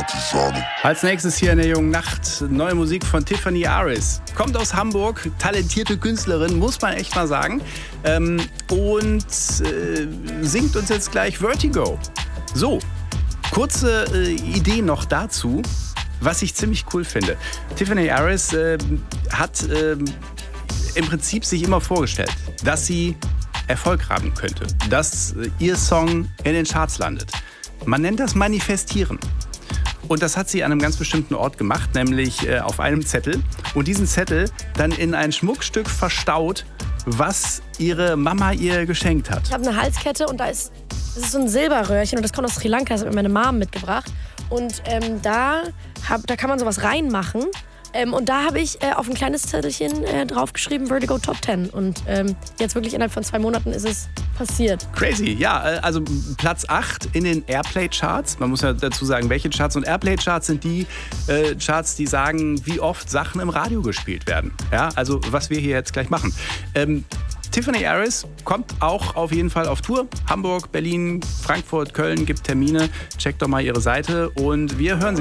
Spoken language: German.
Partisane. Als nächstes hier in der jungen Nacht neue Musik von Tiffany Aris. Kommt aus Hamburg, talentierte Künstlerin, muss man echt mal sagen. Singt uns jetzt gleich Vertigo. So, kurze Idee noch dazu, was ich ziemlich cool finde. Tiffany Aris hat im Prinzip sich immer vorgestellt, dass sie Erfolg haben könnte, dass ihr Song in den Charts landet. Man nennt das Manifestieren. Und das hat sie an einem ganz bestimmten Ort gemacht, nämlich auf einem Zettel. Und diesen Zettel dann in ein Schmuckstück verstaut, was ihre Mama ihr geschenkt hat. Ich habe eine Halskette und das ist so ein Silberröhrchen und das kommt aus Sri Lanka, das hat mir meine Mom mitgebracht. Und da kann man sowas reinmachen. Und da habe ich auf ein kleines Zettelchen draufgeschrieben, Vertigo Top 10. Und jetzt wirklich innerhalb von 2 Monaten ist es passiert. Crazy, ja. Also Platz 8 in den Airplay-Charts. Man muss ja dazu sagen, welche Charts. Und Airplay-Charts sind die Charts, die sagen, wie oft Sachen im Radio gespielt werden. Ja, also was wir hier jetzt gleich machen. Tiffany Aris kommt auch auf jeden Fall auf Tour. Hamburg, Berlin, Frankfurt, Köln gibt Termine. Checkt doch mal ihre Seite und wir hören sie